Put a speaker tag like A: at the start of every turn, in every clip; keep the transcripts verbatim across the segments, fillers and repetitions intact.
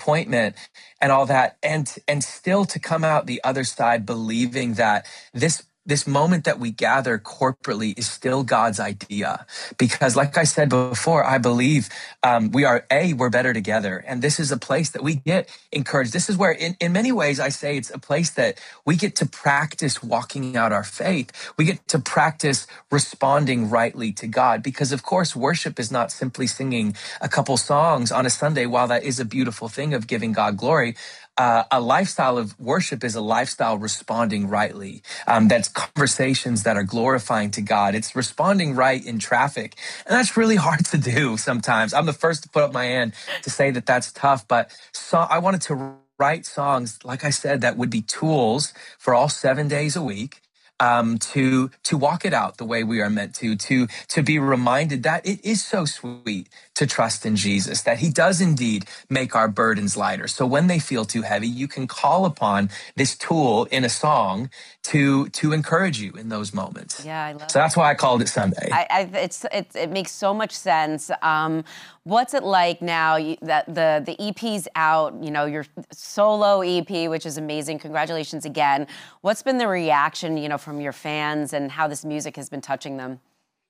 A: disappointment and all that, and and still to come out the other side believing that this this moment that we gather corporately is still God's idea. Because like I said before, I believe um, we are, A, we're better together. And this is a place that we get encouraged. This is where, in, in many ways, I say it's a place that we get to practice walking out our faith. We get to practice responding rightly to God. Because, of course, worship is not simply singing a couple songs on a Sunday. While that is a beautiful thing of giving God glory, Uh, a lifestyle of worship is a lifestyle responding rightly. Um, that's conversations that are glorifying to God. It's responding right in traffic. And that's really hard to do sometimes. I'm the first to put up my hand to say that that's tough. But so I wanted to write songs, like I said, that would be tools for all seven days a week. Um, to to walk it out the way we are meant to, to to be reminded that it is so sweet to trust in Jesus, that he does indeed make our burdens lighter. So when they feel too heavy, you can call upon this tool in a song to to encourage you in those moments.
B: Yeah, I love
A: So that's why I called it Sunday.
B: I, I, it's, it, it makes so much sense. Um, what's it like now you, that the, the E P's out, you know, your solo E P, which is amazing. Congratulations again. What's been the reaction, you know, from your fans and how this music has been touching them?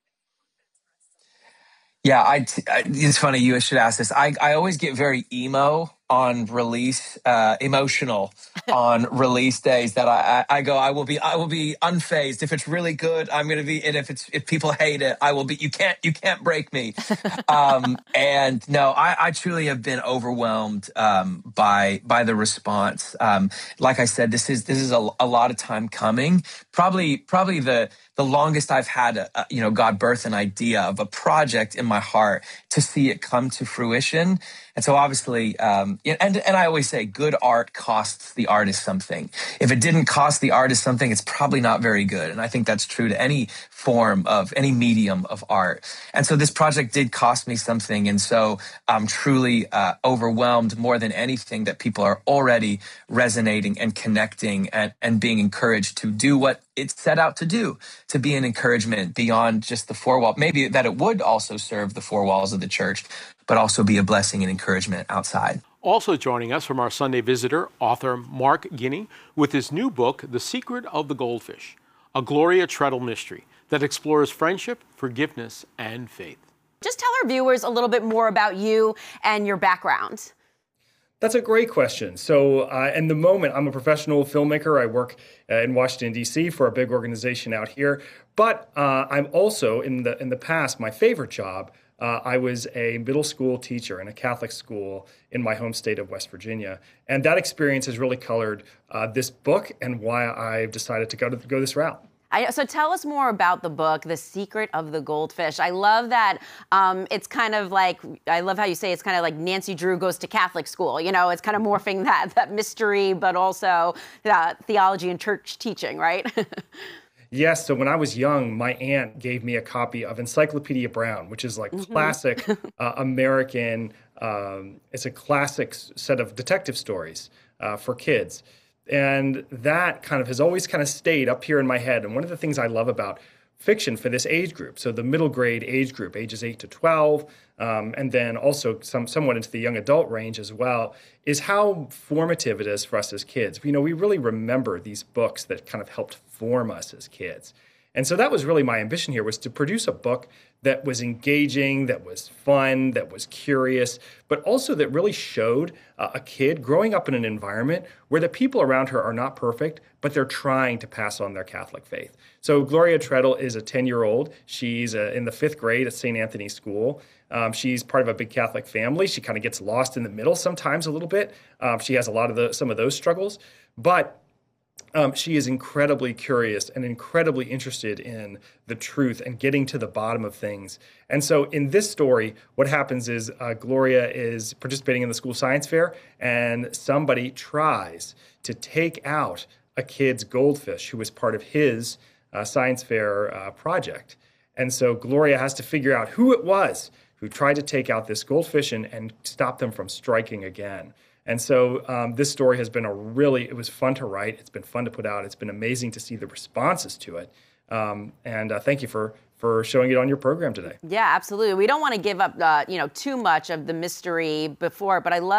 A: Yeah, I, I, it's funny you should ask this. I, I always get very emo on release, uh, emotional on release days that I, I, I go, I will be, I will be unfazed. If it's really good, I'm going to be, and if it's, if people hate it, I will be, you can't, you can't break me. um, and no, I, I truly have been overwhelmed, um, by, by the response. Um, like I said, this is, this is a, a lot of time coming. Probably, probably the, the longest I've had, a, a, you know, God birth an idea of a project in my heart to see it come to fruition. And so obviously, um, and, and I always say good art costs the artist something. If it didn't cost the artist something, it's probably not very good. And I think that's true to any form of, any medium of art. And so this project did cost me something. And so I'm truly uh, overwhelmed more than anything that people are already resonating and connecting and, and being encouraged to do what it's set out to do, to be an encouragement beyond just the four walls. Maybe that it would also serve the four walls of the church, but also be a blessing and encouragement outside.
C: Also joining us from our Sunday visitor, author Mark Guinea, with his new book, The Secret of the Goldfish, a Gloria Treadle mystery that explores friendship, forgiveness, and faith.
B: Just tell our viewers a little bit more about you and your background.
D: That's a great question. So uh, in the moment, I'm a professional filmmaker. I work uh, in Washington, D C for a big organization out here. But uh, I'm also, in the in the past, my favorite job, uh, I was a middle school teacher in a Catholic school in my home state of West Virginia. And that experience has really colored uh, this book and why I've decided to go, to go this route.
B: I, so tell us more about the book, The Secret of the Goldfish. I love that um, it's kind of like, I love how you say it's kind of like Nancy Drew goes to Catholic school. You know, it's kind of morphing that, that mystery, but also uh, theology and church teaching, right?
D: Yes, so when I was young, my aunt gave me a copy of Encyclopedia Brown, which is like
B: Mm-hmm.
D: classic uh, American, um, it's a classic set of detective stories uh, for kids. And that kind of has always kind of stayed up here in my head. And one of the things I love about fiction for this age group, so the middle grade age group, ages eight to twelve, um, and then also some somewhat into the young adult range as well, is how formative it is for us as kids. You know, we really remember these books that kind of helped form us as kids. And so that was really my ambition here, was to produce a book that was engaging, that was fun, that was curious, but also that really showed uh, a kid growing up in an environment where the people around her are not perfect, but they're trying to pass on their Catholic faith. So Gloria Treadle is a ten-year-old. She's uh, in the fifth grade at Saint Anthony's School. Um, she's part of a big Catholic family. She kind of gets lost in the middle sometimes a little bit. Um, she has a lot of the some of those struggles, but Um, she is incredibly curious and incredibly interested in the truth and getting to the bottom of things. And so in this story, what happens is uh, Gloria is participating in the school science fair, and somebody tries to take out a kid's goldfish who was part of his uh, science fair uh, project. And so Gloria has to figure out who it was who tried to take out this goldfish and, and stop them from striking again. And so um, this story has been a really, it was fun to write. It's been fun to put out. It's been amazing to see the responses to it. Um, and uh, thank you for, for showing it on your program today.
B: Yeah, absolutely. We don't want to give up, uh, you know, too much of the mystery before, but I love